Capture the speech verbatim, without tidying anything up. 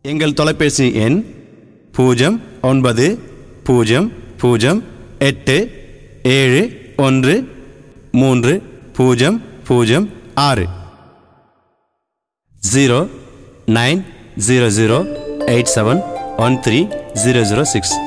எங்கள் தொலைபேசி எண் பூஜ்ஜியம் ஒன்பது பூஜ்ஜியம் பூஜ்ஜியம் எட்டு ஏழு ஒன்று மூன்று பூஜ்ஜியம் பூஜ்ஜியம் ஆறு zero nine zero zero eight seven one three zero zero six.